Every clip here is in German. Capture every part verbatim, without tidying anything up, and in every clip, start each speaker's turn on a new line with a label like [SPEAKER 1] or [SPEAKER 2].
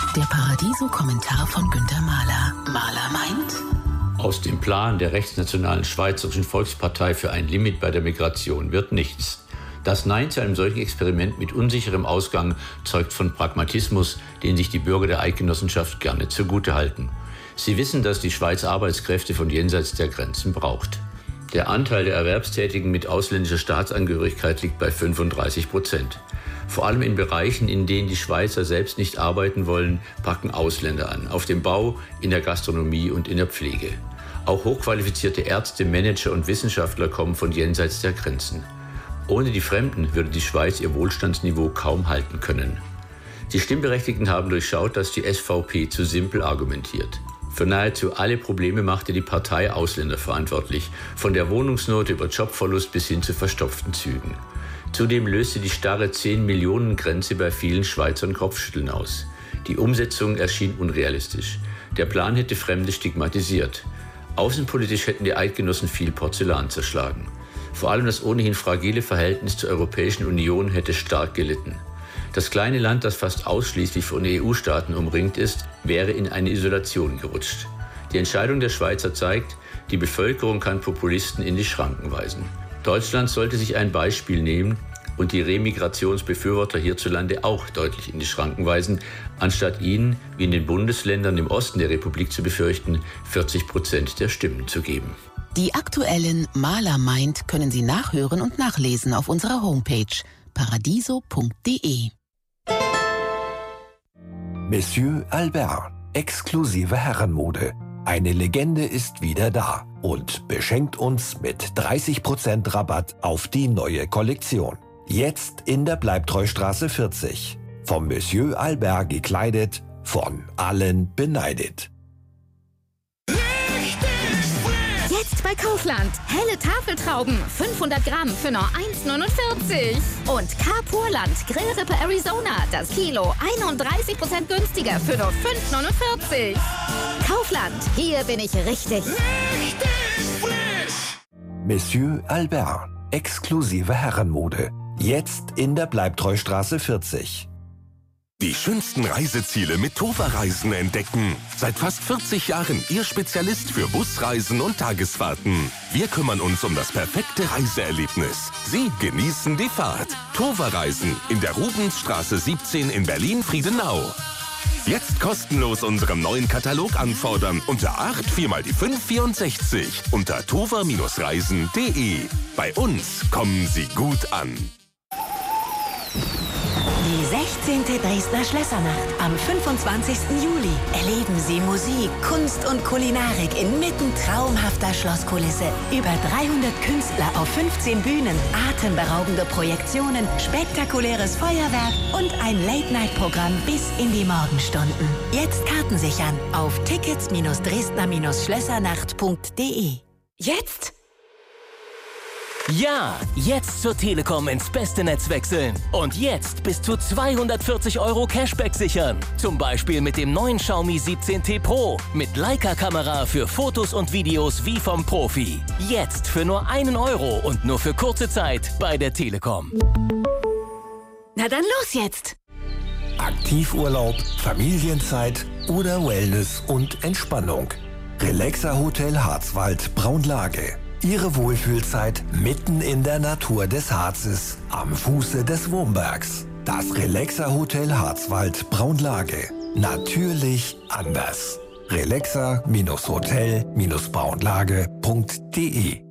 [SPEAKER 1] Der Paradiso-Kommentar von Günter Mahler. Mahler meint:
[SPEAKER 2] Aus dem Plan der rechtsnationalen Schweizerischen Volkspartei für ein Limit bei der Migration wird nichts. Das Nein zu einem solchen Experiment mit unsicherem Ausgang zeugt von Pragmatismus, den sich die Bürger der Eidgenossenschaft gerne zugutehalten. Sie wissen, dass die Schweiz Arbeitskräfte von jenseits der Grenzen braucht. Der Anteil der Erwerbstätigen mit ausländischer Staatsangehörigkeit liegt bei fünfunddreißig Prozent. Vor allem in Bereichen, in denen die Schweizer selbst nicht arbeiten wollen, packen Ausländer an. Auf dem Bau, in der Gastronomie und in der Pflege. Auch hochqualifizierte Ärzte, Manager und Wissenschaftler kommen von jenseits der Grenzen. Ohne die Fremden würde die Schweiz ihr Wohlstandsniveau kaum halten können. Die Stimmberechtigten haben durchschaut, dass die S V P zu simpel argumentiert. Für nahezu alle Probleme machte die Partei Ausländer verantwortlich, von der Wohnungsnot über Jobverlust bis hin zu verstopften Zügen. Zudem löste die starre zehn-Millionen-Grenze bei vielen Schweizern Kopfschütteln aus. Die Umsetzung erschien unrealistisch. Der Plan hätte Fremde stigmatisiert. Außenpolitisch hätten die Eidgenossen viel Porzellan zerschlagen. Vor allem das ohnehin fragile Verhältnis zur Europäischen Union hätte stark gelitten. Das kleine Land, das fast ausschließlich von E U-Staaten umringt ist, wäre in eine Isolation gerutscht. Die Entscheidung der Schweizer zeigt, die Bevölkerung kann Populisten in die Schranken weisen. Deutschland sollte sich ein Beispiel nehmen und die Remigrationsbefürworter hierzulande auch deutlich in die Schranken weisen, anstatt ihnen, wie in den Bundesländern im Osten der Republik zu befürchten, vierzig Prozent der Stimmen zu geben.
[SPEAKER 1] Die aktuellen Mahler meint können Sie nachhören und nachlesen auf unserer Homepage paradiso punkt de.
[SPEAKER 3] Monsieur Albert, exklusive Herrenmode. Eine Legende ist wieder da und beschenkt uns mit dreißig Prozent Rabatt auf die neue Kollektion. Jetzt in der Bleibtreustraße vierzig. Vom Monsieur Albert gekleidet, von allen beneidet.
[SPEAKER 4] Jetzt bei Kaufland. Helle Tafeltrauben, fünfhundert Gramm für nur eins neunundvierzig. Und Carpurland Grillrippe Arizona, das Kilo einunddreißig Prozent günstiger für nur fünf neunundvierzig. Kaufland, hier bin ich richtig. Richtig
[SPEAKER 3] frisch. Monsieur Albert, exklusive Herrenmode. Jetzt in der Bleibtreustraße vierzig.
[SPEAKER 5] Die schönsten Reiseziele mit Tova Reisen entdecken. Seit fast vierzig Jahren Ihr Spezialist für Busreisen und Tagesfahrten. Wir kümmern uns um das perfekte Reiseerlebnis. Sie genießen die Fahrt. Tova Reisen in der Rubensstraße siebzehn in Berlin-Friedenau. Jetzt kostenlos unseren neuen Katalog anfordern unter acht vier mal die fünf vierundsechzig unter tova Reisen punkt de. Bei uns kommen Sie gut an.
[SPEAKER 6] Die sechzehnte Dresdner Schlössernacht am fünfundzwanzigsten Juli. Erleben Sie Musik, Kunst und Kulinarik inmitten traumhafter Schlosskulisse. Über dreihundert Künstler auf fünfzehn Bühnen, atemberaubende Projektionen, spektakuläres Feuerwerk und ein Late-Night-Programm bis in die Morgenstunden. Jetzt Karten sichern auf tickets dresdner schlössernacht punkt de.
[SPEAKER 7] Jetzt? Ja, jetzt zur Telekom ins beste Netz wechseln. Und jetzt bis zu zweihundertvierzig Euro Cashback sichern. Zum Beispiel mit dem neuen Xiaomi siebzehn T Pro. Mit Leica-Kamera für Fotos und Videos wie vom Profi. Jetzt für nur einen Euro und nur für kurze Zeit bei der Telekom.
[SPEAKER 6] Na dann los jetzt!
[SPEAKER 3] Aktivurlaub, Familienzeit oder Wellness und Entspannung. Relaxer Hotel Harzwald Braunlage. Ihre Wohlfühlzeit mitten in der Natur des Harzes, am Fuße des Wurmbergs. Das Relaxer Hotel Harzwald Braunlage. Natürlich anders. relaxer Hotel Braunlage punkt de.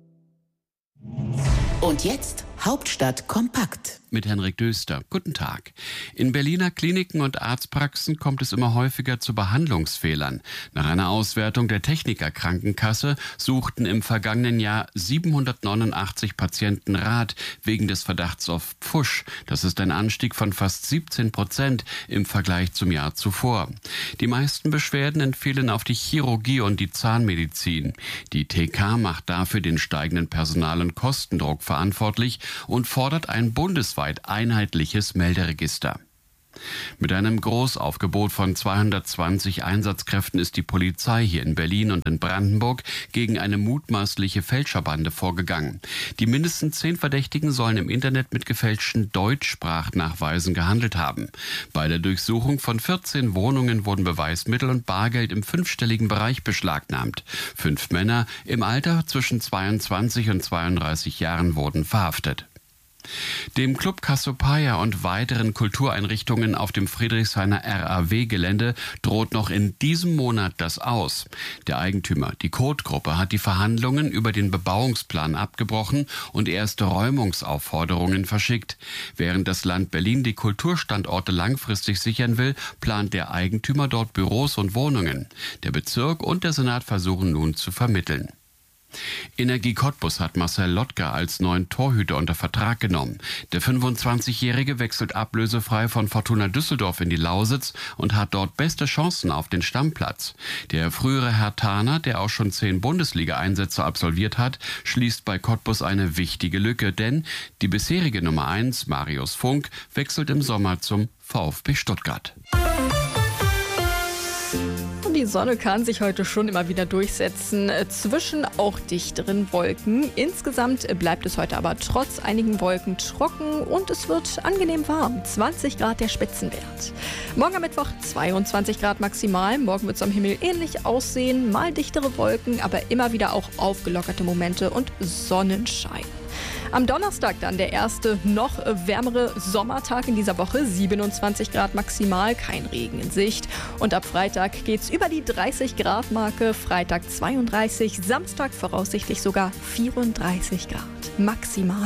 [SPEAKER 1] Und jetzt Hauptstadt kompakt.
[SPEAKER 8] Mit Henrik Döster. Guten Tag. In Berliner Kliniken und Arztpraxen kommt es immer häufiger zu Behandlungsfehlern. Nach einer Auswertung der Techniker Krankenkasse suchten im vergangenen Jahr siebenhundertneunundachtzig Patienten Rat wegen des Verdachts auf Pfusch. Das ist ein Anstieg von fast siebzehn Prozent im Vergleich zum Jahr zuvor. Die meisten Beschwerden entfielen auf die Chirurgie und die Zahnmedizin. Die T K macht dafür den steigenden Personal- und Kostendruck verantwortlich und fordert ein bundesweit einheitliches Melderegister. Mit einem Großaufgebot von zweihundertzwanzig Einsatzkräften ist die Polizei hier in Berlin und in Brandenburg gegen eine mutmaßliche Fälscherbande vorgegangen. Die mindestens zehn Verdächtigen sollen im Internet mit gefälschten Deutschsprachnachweisen gehandelt haben. Bei der Durchsuchung von vierzehn Wohnungen wurden Beweismittel und Bargeld im fünfstelligen Bereich beschlagnahmt. Fünf Männer im Alter zwischen zweiundzwanzig und zweiunddreißig Jahren wurden verhaftet. Dem Club Cassiopeia und weiteren Kultureinrichtungen auf dem Friedrichshainer R A W-Gelände droht noch in diesem Monat das Aus. Der Eigentümer, die Kurt-Gruppe, hat die Verhandlungen über den Bebauungsplan abgebrochen und erste Räumungsaufforderungen verschickt. Während das Land Berlin die Kulturstandorte langfristig sichern will, plant der Eigentümer dort Büros und Wohnungen. Der Bezirk und der Senat versuchen nun zu vermitteln. Energie Cottbus hat Marcel Lotka als neuen Torhüter unter Vertrag genommen. Der fünfundzwanzigjährige wechselt ablösefrei von Fortuna Düsseldorf in die Lausitz und hat dort beste Chancen auf den Stammplatz. Der frühere Herthaner, der auch schon zehn Bundesliga-Einsätze absolviert hat, schließt bei Cottbus eine wichtige Lücke, denn die bisherige Nummer eins, Marius Funk, wechselt im Sommer zum VfB Stuttgart.
[SPEAKER 9] Die Sonne kann sich heute schon immer wieder durchsetzen, zwischen auch dichteren Wolken. Insgesamt bleibt es heute aber trotz einigen Wolken trocken und es wird angenehm warm. zwanzig Grad der Spitzenwert. Morgen am Mittwoch zweiundzwanzig Grad maximal. Morgen wird es am Himmel ähnlich aussehen. Mal dichtere Wolken, aber immer wieder auch aufgelockerte Momente und Sonnenschein. Am Donnerstag dann der erste, noch wärmere Sommertag in dieser Woche. siebenundzwanzig Grad maximal, kein Regen in Sicht. Und ab Freitag geht's über die dreißig Grad Marke. Freitag zweiunddreißig, Samstag voraussichtlich sogar vierunddreißig Grad maximal.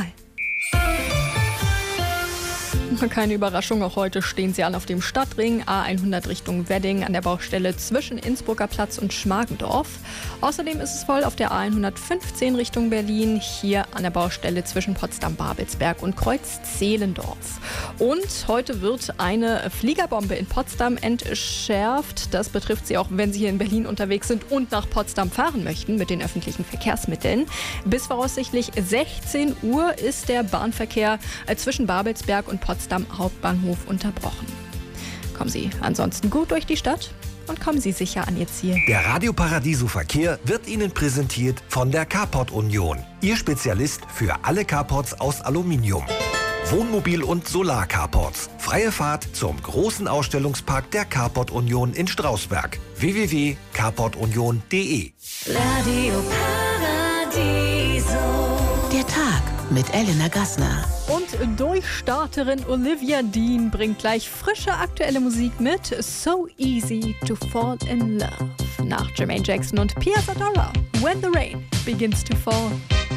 [SPEAKER 9] Keine Überraschung, auch heute stehen sie an auf dem Stadtring A hundert Richtung Wedding an der Baustelle zwischen Innsbrucker Platz und Schmargendorf. Außerdem ist es voll auf der A hundertfünfzehn Richtung Berlin, hier an der Baustelle zwischen Potsdam-Babelsberg und Kreuz-Zehlendorf. Und heute wird eine Fliegerbombe in Potsdam entschärft. Das betrifft Sie auch, wenn Sie hier in Berlin unterwegs sind und nach Potsdam fahren möchten mit den öffentlichen Verkehrsmitteln. Bis voraussichtlich sechzehn Uhr ist der Bahnverkehr zwischen Babelsberg und Potsdam Hauptbahnhof unterbrochen. Kommen Sie ansonsten gut durch die Stadt und kommen Sie sicher an Ihr Ziel.
[SPEAKER 3] Der Radio Paradiso Verkehr wird Ihnen präsentiert von der Carport Union. Ihr Spezialist für alle Carports aus Aluminium. Wohnmobil- und Solar-Carports. Freie Fahrt zum großen Ausstellungspark der Carport Union in Strausberg. w w w punkt carport union punkt d e.
[SPEAKER 6] Radio Paradiso.
[SPEAKER 1] Der Tag mit Elena Gassner.
[SPEAKER 9] Und Durchstarterin Olivia Dean bringt gleich frische aktuelle Musik mit. So Easy to Fall in Love. Nach Jermaine Jackson und Pia Zadora. When the Rain Begins to Fall.